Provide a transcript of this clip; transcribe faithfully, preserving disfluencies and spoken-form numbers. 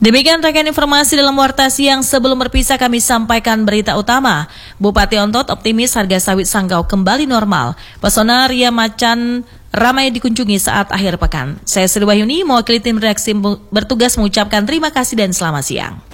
Demikian rangkaian informasi dalam Warta Siang. Sebelum berpisah kami sampaikan berita utama. Bupati Ontot optimis harga sawit Sanggau kembali normal. Pesona Ria Macan ramai dikunjungi saat akhir pekan. Saya Sri Wahyuni, mewakili tim redaksi bertugas mengucapkan terima kasih dan selamat siang.